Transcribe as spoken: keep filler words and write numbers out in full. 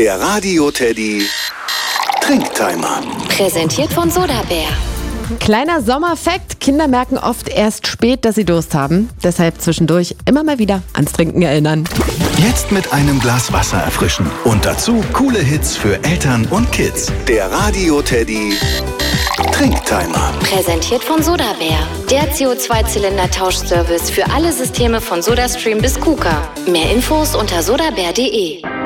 Der Radio Teddy Trinktimer. Präsentiert von Sodabär. Kleiner Sommerfakt: Kinder merken oft erst spät, dass sie Durst haben. Deshalb zwischendurch immer mal wieder ans Trinken erinnern. Jetzt mit einem Glas Wasser erfrischen. Und dazu coole Hits für Eltern und Kids. Der Radio Teddy Trinktimer. Präsentiert von Sodabär. Der C O zwei Zylinder Tauschservice für alle Systeme von SodaStream bis KUKA. Mehr Infos unter sodabär punkt de.